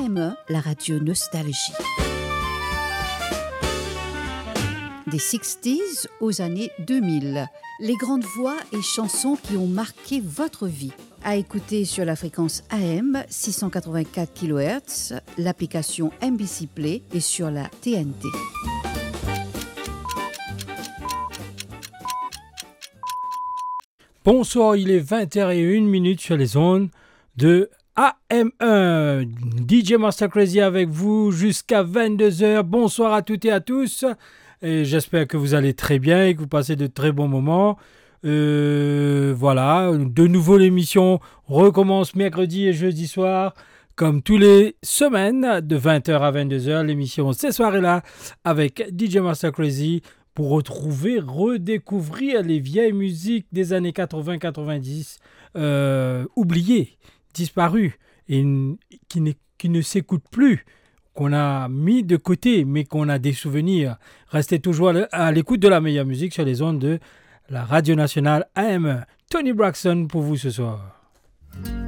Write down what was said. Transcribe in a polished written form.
AM1, la radio Nostalgie. Des 60s aux années 2000, les grandes voix et chansons qui ont marqué votre vie. À écouter sur la fréquence AM 684 kHz, l'application MBC Play et sur la TNT. Bonsoir, il est 20h01 sur les ondes de AM1. DJ Master Crazy avec vous jusqu'à 22h. Bonsoir à toutes et à tous. Et j'espère que vous allez très bien et que vous passez de très bons moments. Voilà, de nouveau l'émission recommence mercredi et jeudi soir. Comme tous les semaines, de 20h à 22h, l'émission ces soirées-là avec DJ Master Crazy pour redécouvrir les vieilles musiques des années 80-90, oubliées, disparues et qui ne s'écoutent plus, qu'on a mis de côté, mais qu'on a des souvenirs. Restez toujours à l'écoute de la meilleure musique sur les ondes de la Radio Nationale AM. Tony Braxton pour vous ce soir.